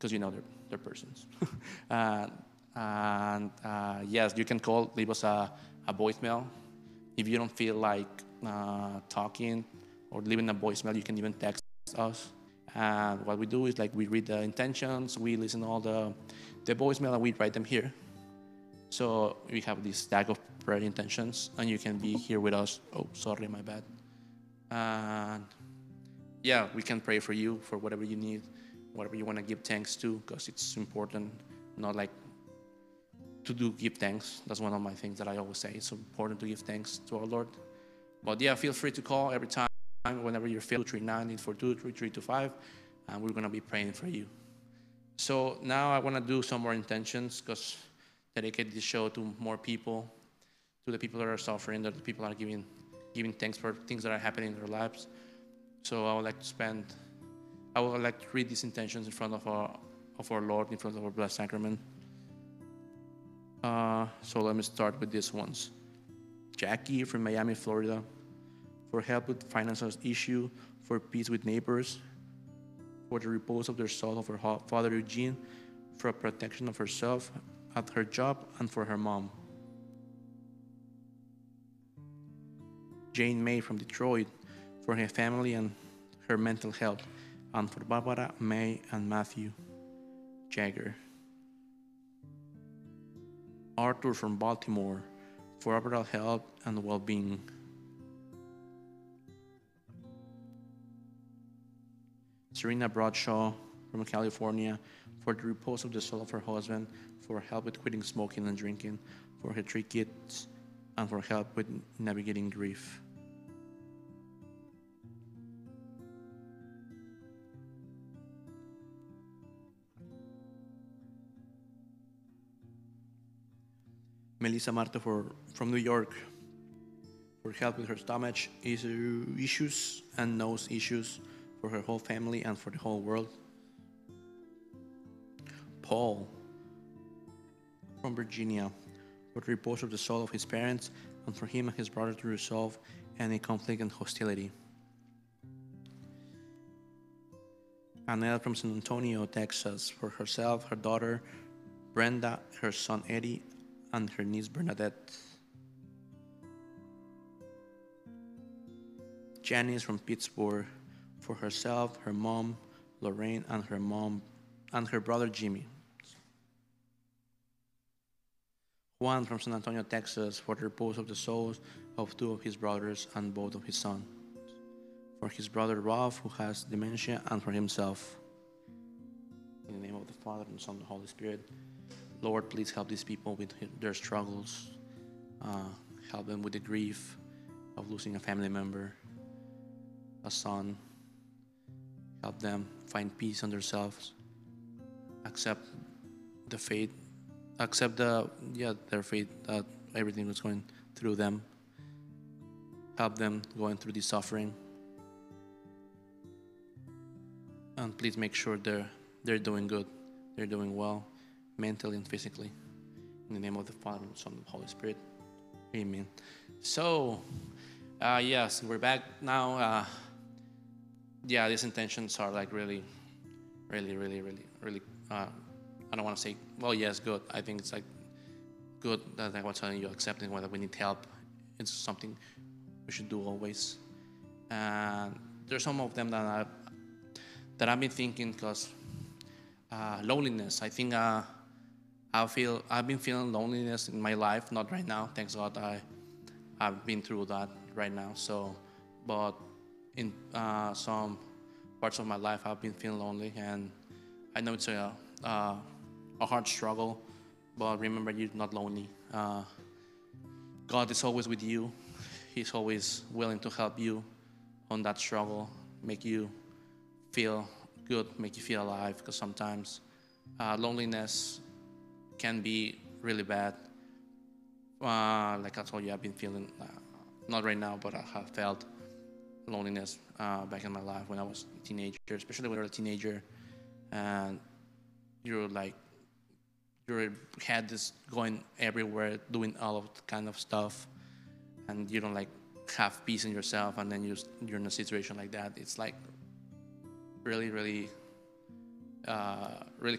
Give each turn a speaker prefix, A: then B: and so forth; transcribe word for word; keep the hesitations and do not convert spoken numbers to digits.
A: because you know they're, they're persons. uh, and uh, yes, you can call, leave us a, a voicemail. If you don't feel like uh, talking or leaving a voicemail, you can even text us. And what we do is like we read the intentions, we listen to all the, the voicemail, and we write them here. So we have this stack of prayer intentions, and you can be here with us. Oh, sorry, my bad. And yeah, we can pray for you for whatever you need, whatever you want to give thanks to, because it's important. Not like to do give thanks. That's one of my things that I always say. It's important to give thanks to our Lord. But yeah, feel free to call every time, whenever you're feeling, two three nine, eight four two, three three two five, and we're going to be praying for you. So now I want to do some more intentions, because dedicate this show to more people, to the people that are suffering, that the people are giving giving thanks for things that are happening in their lives. So I would like to spend, I would like to read these intentions in front of our of our Lord, in front of our blessed sacrament. Uh, so let me start with these ones. Jackie from Miami, Florida, for help with financial issue, for peace with neighbors, for the repose of their soul of her father Eugene, for protection of herself at her job, and for her mom. Jane May from Detroit, for her family and her mental health, and for Barbara, May, and Matthew Jagger. Arthur from Baltimore, for overall health and well-being. Serena Bradshaw from California, for the repose of the soul of her husband, for help with quitting smoking and drinking, for her three kids, and for help with navigating grief. Melissa Marta for, from New York, for help with her stomach issues and nose issues, for her whole family and for the whole world. Paul from Virginia, for the repose of the soul of his parents, and for him and his brother to resolve any conflict and hostility. Annette from San Antonio, Texas, for herself, her daughter Brenda, her son Eddie, and her niece Bernadette. Janice from Pittsburgh, for herself, her mom Lorraine, and her mom and her brother Jimmy. Juan from San Antonio, Texas, for the repose of the souls of two of his brothers and both of his sons. For his brother Ralph, who has dementia, and for himself. In the name of the Father, and the Son, and the Holy Spirit. Lord, please help these people with their struggles. Uh, help them with the grief of losing a family member, a son. Help them find peace in themselves. Accept the fate, accept the yeah their fate that everything was going through them. Help them going through this suffering. And please make sure they're they're doing good, they're doing well, mentally and physically. In the name of the Father, and the Son, and the Holy Spirit. Amen. So, uh, yes, we're back now. Uh, yeah, these intentions are like really, really, really, really, really, uh, I don't want to say, well, yes, good. I think it's like good that I was telling you, accepting whether we need help. It's something we should do always. And there's some of them that, I, that I've been thinking, because uh, loneliness, I think uh, I feel, I've been feeling loneliness in my life, not right now, thanks God I, I've been through that right now. So, but in uh, some parts of my life, I've been feeling lonely, and I know it's a, uh, a hard struggle, but remember, you're not lonely. Uh, God is always with you. He's always willing to help you on that struggle, make you feel good, make you feel alive, because sometimes uh, loneliness can be really bad. Uh, like I told you, I've been feeling, uh, not right now, but I have felt loneliness uh, back in my life when I was a teenager, especially when you're a teenager and you're like, your head is going everywhere, doing all of the kind of stuff, and you don't like have peace in yourself, and then you're, you're in a situation like that. It's like really, really, uh, really